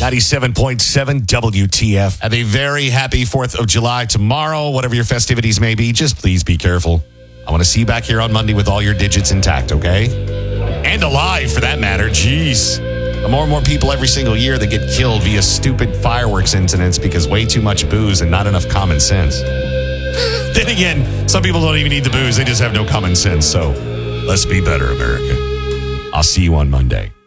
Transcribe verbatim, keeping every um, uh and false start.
ninety-seven point seven W T F. Have a very happy fourth of July tomorrow. Whatever your festivities may be, just please be careful. I want to see you back here on Monday with all your digits intact, okay? And alive, for that matter. Jeez. The more and more people every single year that get killed via stupid fireworks incidents because way too much booze and not enough common sense. Then again, some people don't even need the booze. They just have no common sense. So let's be better, America. I'll see you on Monday.